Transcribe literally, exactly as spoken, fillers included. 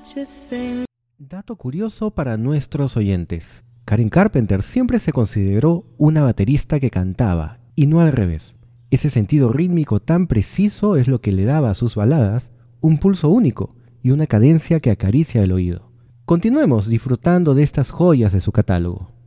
Dato curioso para nuestros oyentes. Karen Carpenter siempre se consideró una baterista que cantaba, y no al revés. Ese sentido rítmico tan preciso es lo que le daba a sus baladas un pulso único y una cadencia que acaricia el oído. Continuemos disfrutando de estas joyas de su catálogo.